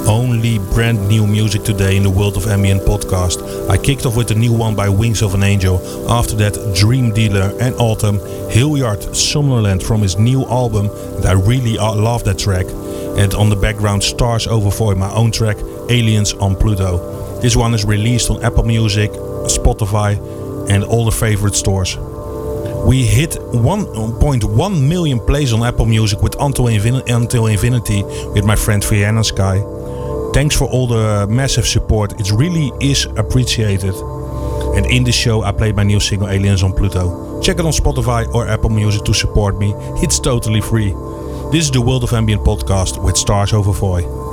Only brand new music today in the World of Ambient podcast. I kicked off with the new one by Wings of an Angel. After that, Dream Dealer and Autumn, Hilliard Somnolent from his new album. And I really love that track. And on the background, Stars Over Void, my own track, Aliens on Pluto. This one is released on Apple Music, Spotify and all the favorite stores. We hit 1.1 million plays on Apple Music with Until Infinity with my friend Vienna Sky. Thanks for all the massive support. It really is appreciated. And in this show I played my new single Aliens on Pluto. Check it on Spotify or Apple Music to support me. It's totally free. This is the World of Ambient podcast with Stars Over Void.